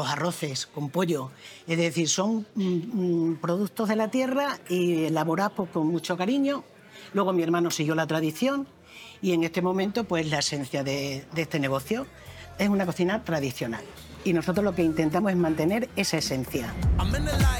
los arroces con pollo. Es decir, son productos de la tierra y elaborados pues, con mucho cariño. Luego mi hermano siguió la tradición y en este momento pues la esencia de este negocio es una cocina tradicional. Y nosotros lo que intentamos es mantener esa esencia.